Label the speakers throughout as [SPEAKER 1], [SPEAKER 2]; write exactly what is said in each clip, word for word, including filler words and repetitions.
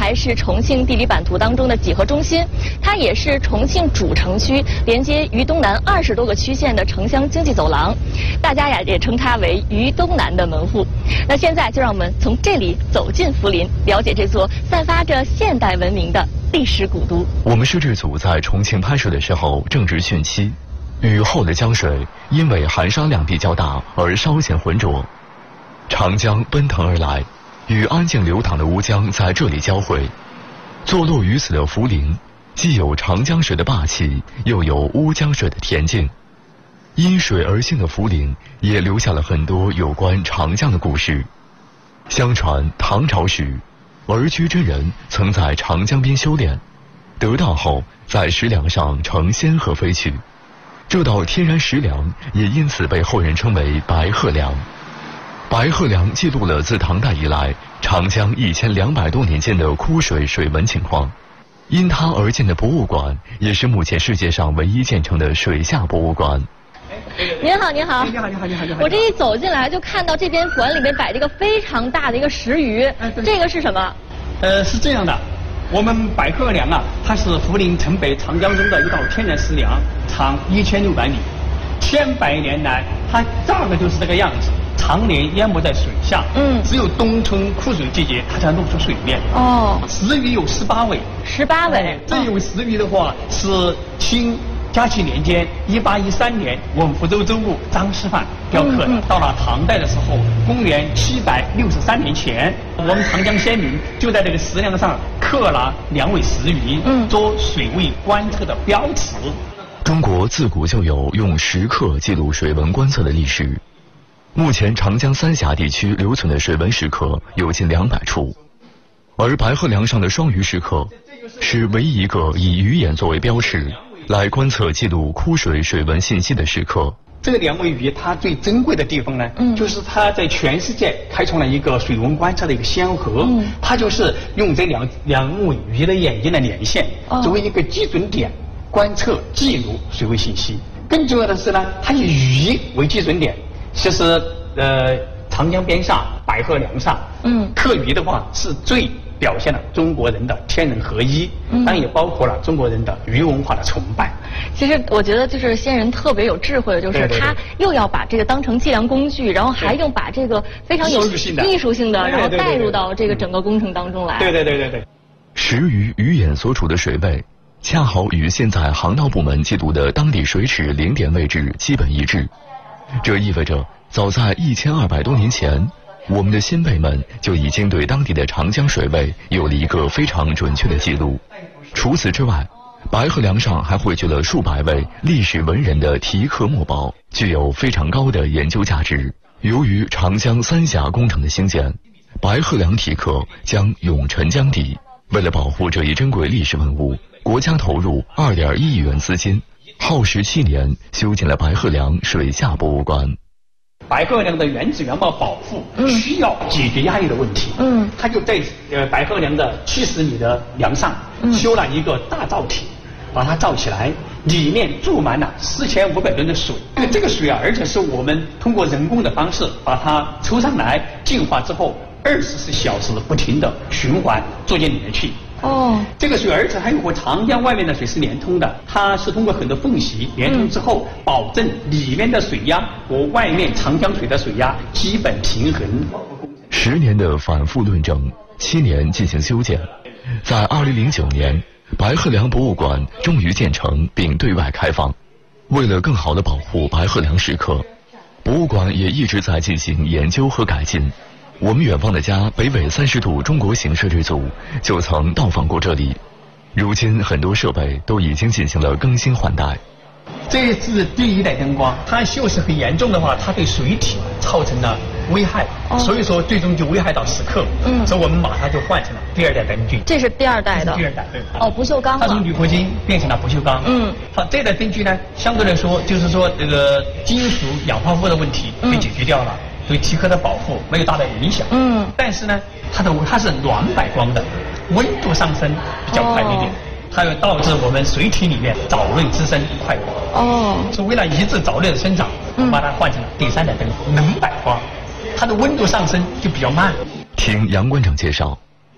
[SPEAKER 1] 还是重庆地理版图当中的几何中心，它也是重庆主城区连接渝东南二十多个区县的城乡经济走廊，大家呀也称它为渝东南的门户。那现在就让我们从这里走进涪陵，了解这座散发着现代文明的历史古都。
[SPEAKER 2] 我们摄制组在重庆拍摄的时候正值汛期，雨后的江水因为含沙量比较大而稍显浑浊。长江奔腾而来，与安静流淌的乌江在这里交汇。坐落于此的涪陵，既有长江水的霸气，又有乌江水的恬静。因水而兴的涪陵，也留下了很多有关长江的故事。相传唐朝时，儿居真人曾在长江边修炼，得道后在石梁上乘仙鹤飞去。这道天然石梁也因此被后人称为白鹤梁。白鹤梁记录了自唐代以来长江一千两百多年间的枯水水文情况。因它而建的博物馆，也是目前世界上唯一建成的水下博物馆。
[SPEAKER 1] 您好，您好，
[SPEAKER 3] 你好，你好，你好，你好。
[SPEAKER 1] 我这一走进来就看到这边馆里面摆着一个非常大的一个石鱼，
[SPEAKER 3] 哎对
[SPEAKER 1] 这个是什么？
[SPEAKER 3] 呃，是这样的，我们白鹤梁啊，它是涪陵城北长江中的一道天然石梁，长一千六百米，千百年来它大概就是这个样子，常年淹没在水下。嗯，只有冬春枯水季节它才露出水面。哦，石鱼有十八尾。
[SPEAKER 1] 十八尾。
[SPEAKER 3] 这一尾石鱼的话是清嘉庆年间，一八一三年，我们福州州牧张师范雕刻的。嗯嗯、到了唐代的时候，公元七百六十三年前，我们长江先民就在这个石梁上刻了两尾石鱼，嗯，做水位观测的标尺。
[SPEAKER 2] 中国自古就有用石刻记录水文观测的历史。目前长江三峡地区留存的水文石刻有近两百处，而白鹤梁上的双鱼石刻是唯一一个以鱼眼作为标尺来观测记录枯水水文信息的石刻。
[SPEAKER 3] 这个两尾鱼它最珍贵的地方呢，嗯，就是它在全世界开创了一个水文观测的一个先河。嗯，它就是用这两两尾鱼的眼睛的连线，哦，作为一个基准点，观测记录水位信息。更重要的是呢，它以鱼为基准点，其实呃长江边上白鹤梁上，嗯，刻鱼的话是最表现了中国人的天人合一，当然也包括了中国人的鱼文化的崇拜。
[SPEAKER 1] 其实我觉得就是先人特别有智慧的，就是他又要把这个当成计量工具，然后还用把这个非常有艺术性的，艺术性的然后带入到这个整个工程当中来。
[SPEAKER 3] 对对对对对。
[SPEAKER 2] 石鱼鱼眼所处的水位，恰好与现在航道部门记录的当地水尺零点位置基本一致。这意味着，早在一千二百多年前，我们的先辈们就已经对当地的长江水位有了一个非常准确的记录。除此之外，白鹤梁上还汇聚了数百位历史文人的题刻墨宝，具有非常高的研究价值。由于长江三峡工程的兴建，白鹤梁题刻将永沉江底。为了保护这一珍贵历史文物，国家投入二点一亿元资金，耗时七年修建了白鹤梁水下博物馆。
[SPEAKER 3] 白鹤梁的原址原貌保护需要解决压力的问题，嗯，他就在呃白鹤梁的七十米的梁上修了一个大造体，把它造起来，里面注满了四千五百吨的水。这个水啊，而且是我们通过人工的方式把它抽上来，净化之后，二十四小时不停的循环做进里面去。哦，这个水而且还有和长江外面的水是连通的，它是通过很多缝隙连通之后，嗯、保证里面的水压和外面长江水的水压基本平衡。
[SPEAKER 2] 十年的反复论证，七年进行修建，在二零零九年，白鹤梁博物馆终于建成并对外开放。为了更好地保护白鹤梁石刻，博物馆也一直在进行研究和改进。我们远方的家北纬三十度中国行摄制组就曾到访过这里，如今很多设备都已经进行了更新换代。
[SPEAKER 3] 这是第一代灯光，它锈蚀很严重的话，它对水体造成了危害，哦、所以说最终就危害到石刻。嗯，所以我们马上就换成了第二代灯具。
[SPEAKER 1] 这是第二代的。
[SPEAKER 3] 第二代，对。
[SPEAKER 1] 哦，不锈钢。
[SPEAKER 3] 它从铝合金变成了不锈钢。嗯，好，这代灯具呢，相对来说就是说这个金属氧化物的问题被解决掉了。嗯，对题刻的保护没有大的影响，嗯，但是呢，它的它是暖白光的，温度上升比较快一点，哦、它会导致我们水体里面藻类滋生快。哦，是为了抑制藻类的生长，我们把它换成了第三代灯冷白光，它的温度上升就比较慢。
[SPEAKER 2] 听杨馆长介绍，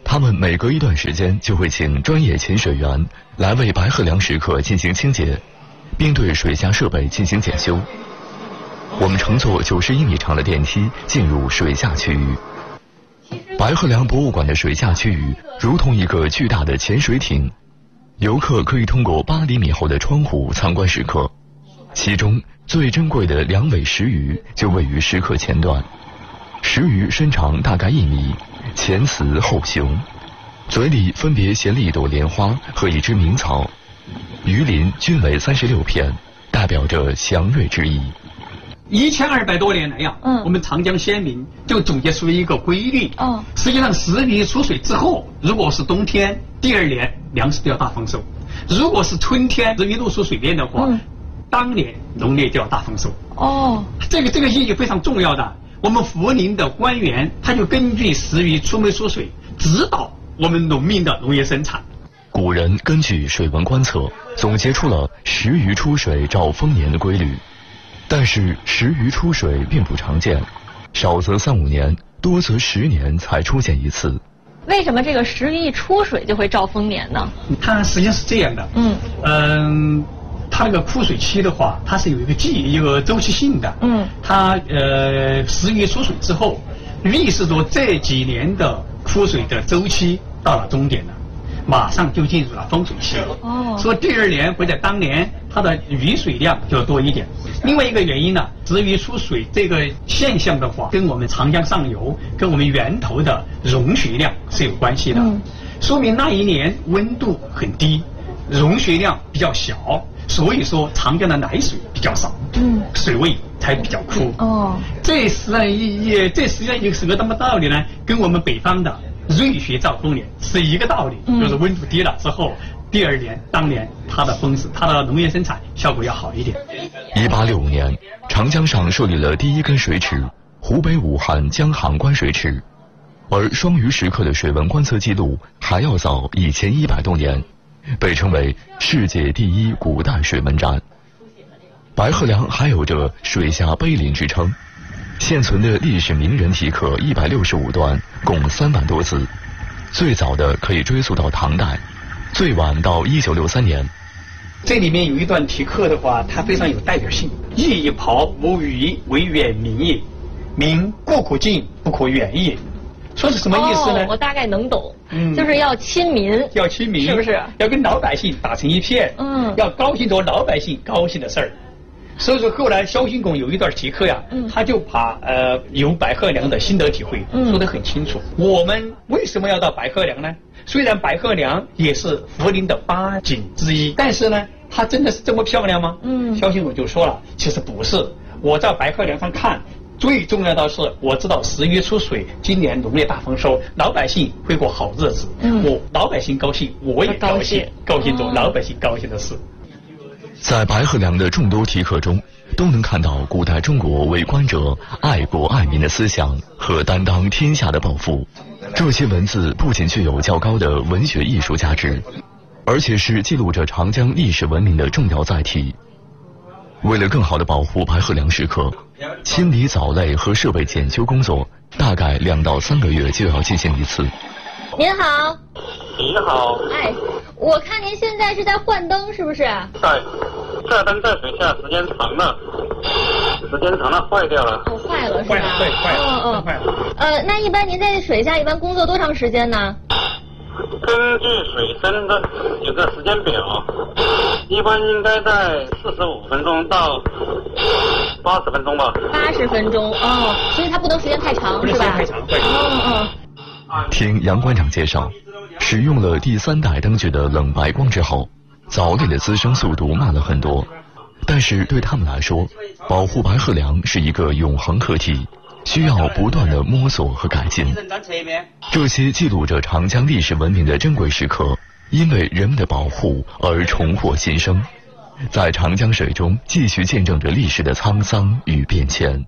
[SPEAKER 2] 他们每隔一段时间就会请专业潜水员来为白鹤梁石刻进行清洁，并对水下设备进行检修。我们乘坐九十一米长的电梯进入水下区域。白鹤梁博物馆的水下区域如同一个巨大的潜水艇，游客可以通过八厘米厚的窗户参观石刻，其中最珍贵的两尾石鱼就位于石刻前端。石鱼身长大概一米，前雌后雄，嘴里分别衔了一朵莲花和一只鸣草，鱼鳞均为三十六片，代表着祥瑞之意。
[SPEAKER 3] 一千二百多年来呀、啊，嗯，我们长江先民就总结出了一个规律。哦，实际上石鱼出水之后，如果是冬天，第二年粮食都要大丰收；如果是春天石鱼露出水面的话，嗯，当年农业就要大丰收。哦，这个这个意义非常重要的。我们涪陵的官员他就根据石鱼出没出水，指导我们农民的农业生产。
[SPEAKER 2] 古人根据水文观测，总结出了石鱼出水兆丰年的规律。但是石鱼出水并不常见，少则三五年，多则十年才出现一次。
[SPEAKER 1] 为什么这个石鱼一出水就会兆丰年呢？
[SPEAKER 3] 它实际上是这样的，嗯嗯，它那个枯水期的话，它是有一个季一个周期性的，嗯，它呃石鱼出水之后，预示着这几年的枯水的周期到了终点了。马上就进入了丰水期，哦，所以第二年或者当年它的雨水量就多一点。另外一个原因呢，石鱼出水这个现象的话，跟我们长江上游、跟我们源头的融雪量是有关系的，嗯，说明那一年温度很低，融雪量比较小，所以说长江的奶水比较少，嗯，水位才比较枯。哦，这实际上也这实际上也是个什么道理呢？跟我们北方的瑞雪兆丰年是一个道理，嗯，就是温度低了之后，第二年当年它的丰收，它的农业生产效果要好一点。
[SPEAKER 2] 一八六五年，长江上设立了第一根水尺——湖北武汉江杭关水尺，而双鱼石刻的水文观测记录还要早一千一百多年，被称为世界第一古代水文站。白鹤梁还有着水下碑林之称。现存的历史名人题刻一百六十五段，共三万多字，最早的可以追溯到唐代，最晚到一九六三年。
[SPEAKER 3] 这里面有一段题刻的话，它非常有代表性。一以袍无鱼为远民也，民固可近，不可远也。说是什么意思呢？
[SPEAKER 1] 哦，我大概能懂，嗯，就是要亲民，
[SPEAKER 3] 要亲民，
[SPEAKER 1] 是不是？
[SPEAKER 3] 要跟老百姓打成一片，嗯，要高兴着老百姓高兴的事儿。所以说后来萧兴拱有一段题刻呀，嗯，他就把呃有白鹤梁的心得体会说得很清楚。嗯，我们为什么要到白鹤梁呢？虽然白鹤梁也是涪陵的八景之一，但是呢，它真的是这么漂亮吗？嗯，萧兴拱就说了，其实不是。我在白鹤梁上看，最重要的是我知道十月出水，今年农业大丰收，老百姓会过好日子。嗯，我老百姓高兴，我也高兴，高兴着老百姓高兴的事。
[SPEAKER 2] 在白鹤梁的众多题刻中，都能看到古代中国为官者爱国爱民的思想和担当天下的抱负。这些文字不仅具有较高的文学艺术价值，而且是记录着长江历史文明的重要载体。为了更好地保护白鹤梁石刻，清理藻类和设备检修工作大概两到三个月就要进行一次。
[SPEAKER 1] 您好。
[SPEAKER 4] 你好。
[SPEAKER 1] 哎，我看您现在是在换灯，是不是？
[SPEAKER 4] 对，这灯在水下时间长了，时间长了坏掉了。
[SPEAKER 1] 哦，坏了是吧？坏了，
[SPEAKER 3] 对，坏了，
[SPEAKER 1] 嗯嗯，
[SPEAKER 3] 坏了。
[SPEAKER 1] 呃，那一般您在水下一般工作多长时间呢？
[SPEAKER 4] 根据水深的有个时间表，一般应该在四十五分钟到八十分钟吧。
[SPEAKER 1] 八十分钟哦，所以它不能时间太长，是吧？
[SPEAKER 3] 不能时间太长，对。
[SPEAKER 1] 嗯嗯。
[SPEAKER 2] 听杨馆长介绍，使用了第三代灯具的冷白光之后，藻类的滋生速度慢了很多。但是对他们来说，保护白鹤梁是一个永恒课题，需要不断的摸索和改进。这些记录着长江历史文明的珍贵时刻，因为人们的保护而重获新生，在长江水中继续见证着历史的沧桑与变迁。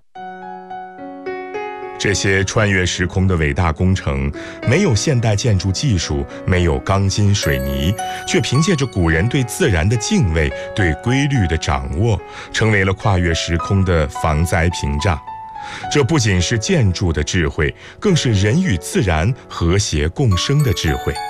[SPEAKER 5] 这些穿越时空的伟大工程，没有现代建筑技术，没有钢筋水泥，却凭借着古人对自然的敬畏，对规律的掌握，成为了跨越时空的防灾屏障。 这不仅是建筑的智慧，更是人与自然和谐共生的智慧。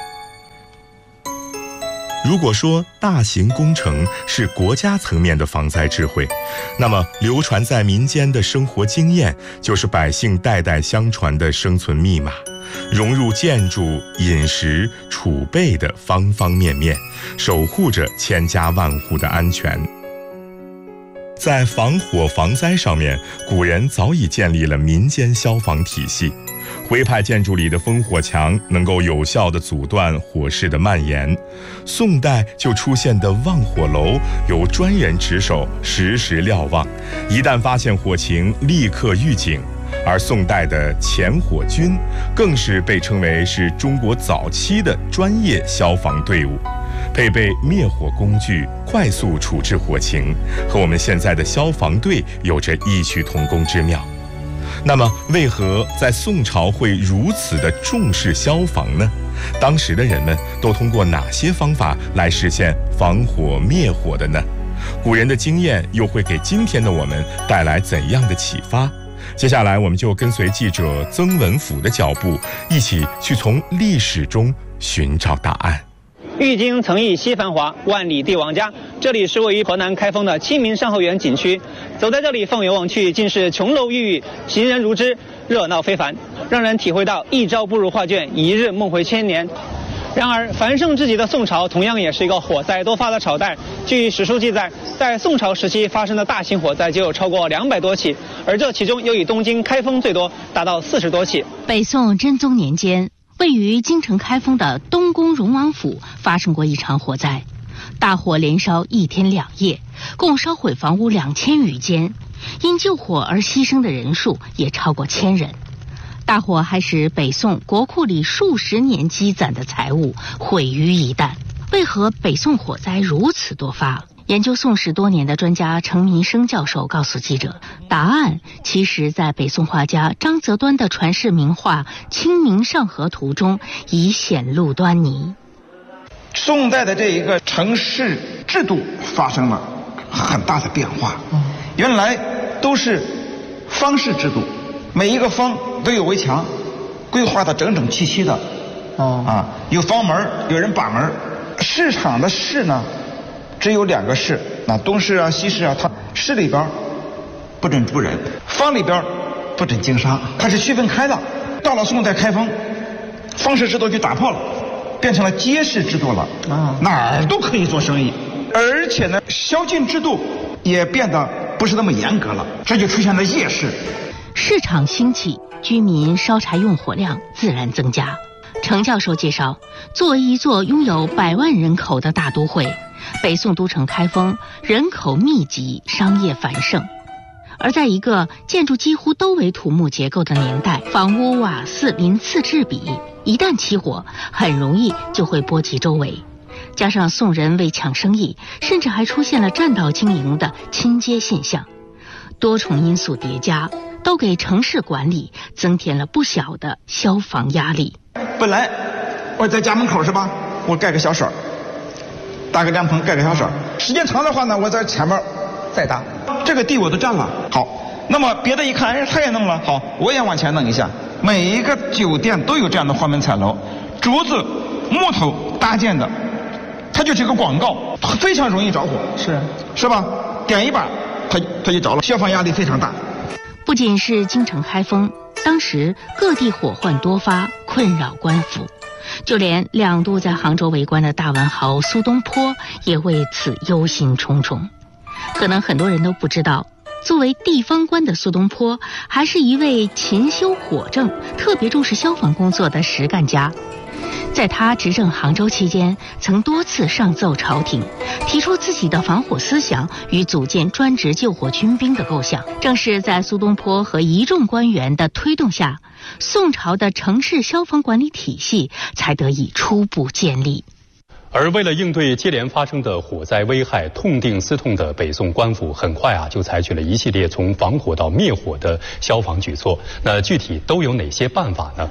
[SPEAKER 5] 如果说大型工程是国家层面的防灾智慧，那么流传在民间的生活经验就是百姓代代相传的生存密码，融入建筑、饮食、储备的方方面面，守护着千家万户的安全。在防火防灾上面，古人早已建立了民间消防体系。徽派建筑里的烽火墙能够有效地阻断火势的蔓延，宋代就出现的望火楼由专人值守，实时瞭望，一旦发现火情，立刻预警。而宋代的前火军更是被称为是中国早期的专业消防队伍，配备灭火工具，快速处置火情，和我们现在的消防队有着异曲同工之妙。那么为何在宋朝会如此的重视消防呢？当时的人们都通过哪些方法来实现防火灭火的呢？古人的经验又会给今天的我们带来怎样的启发？接下来我们就跟随记者曾文甫的脚步，一起去从历史中寻找答案。
[SPEAKER 6] 郁金曾忆昔繁华，万里帝王家。这里是位于河南开封的清明上后园景区，走在这里，放眼望去，尽是琼楼玉宇，行人如织，热闹非凡，让人体会到一朝步入画卷，一日梦回千年。然而，繁盛之极的宋朝同样也是一个火灾多发的朝代。据史书记载，在宋朝时期发生的大型火灾就有超过两百多起，而这其中又以东京开封最多，达到四十多起。
[SPEAKER 7] 北宋真宗年间，位于京城开封的东宫荣王府发生过一场火灾，大火连烧一天两夜，共烧毁房屋两千余间，因救火而牺牲的人数也超过千人。大火还使北宋国库里数十年积攒的财物毁于一旦。为何北宋火灾如此多发？研究宋史多年的专家程民生教授告诉记者，答案其实在北宋画家张择端的传世名画《清明上河图》中已显露端倪。
[SPEAKER 8] 宋代的这一个城市制度发生了很大的变化，原来都是方式制度，每一个方都有围墙，规划的整整齐齐的，哦啊，有房门，有人把门。市场的市呢，只有两个市，那东市啊、西市啊，它市里边不准住人，坊里边不准经商，它是区分开的。到了宋代开封，方式制度就打破了，变成了街市制度了，啊，哪儿都可以做生意，而且呢，宵禁制度也变得不是那么严格了，这就出现了夜市。
[SPEAKER 7] 市场兴起，居民烧柴用火量自然增加。程教授介绍，作为一座拥有百万人口的大都会，北宋都城开封人口密集，商业繁盛。而在一个建筑几乎都为土木结构的年代，房屋瓦肆鳞次栉比，一旦起火，很容易就会波及周围。加上宋人为抢生意，甚至还出现了占道经营的亲街现象，多重因素叠加，都给城市管理增添了不小的消防压力。
[SPEAKER 8] 本来我在家门口是吧，我盖个小舍，搭个凉棚，盖个小舍，时间长的话呢，我在前面再搭，这个地我都占了。好，那么别的一看，哎，他也弄了，好，我也往前弄一下。每一个酒店都有这样的花门彩楼，竹子、木头搭建的，它就是一个广告，非常容易着火，是是吧？点一把，它它就着了，消防压力非常大。
[SPEAKER 7] 不仅是京城开封，当时各地火患多发，困扰官府，就连两度在杭州为官的大文豪苏东坡也为此忧心忡忡。可能很多人都不知道，作为地方官的苏东坡还是一位勤修火政、特别重视消防工作的实干家。在他执政杭州期间，曾多次上奏朝廷，提出自己的防火思想与组建专职救火军兵的构想。正是在苏东坡和一众官员的推动下，宋朝的城市消防管理体系才得以初步建立。
[SPEAKER 9] 而为了应对接连发生的火灾危害，痛定思痛的北宋官府很快啊就采取了一系列从防火到灭火的消防举措。那具体都有哪些办法呢？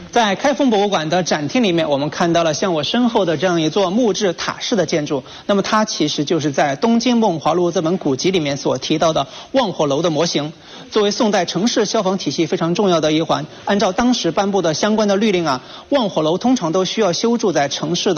[SPEAKER 6] 在开封博物馆的展厅里面，我们看到了像我身后的这样一座木质塔式的建筑。那么它其实就是在《东京梦华录》这本古籍里面所提到的望火楼的模型。作为宋代城市消防体系非常重要的一环，按照当时颁布的相关的律令啊，望火楼通常都需要修筑在城市的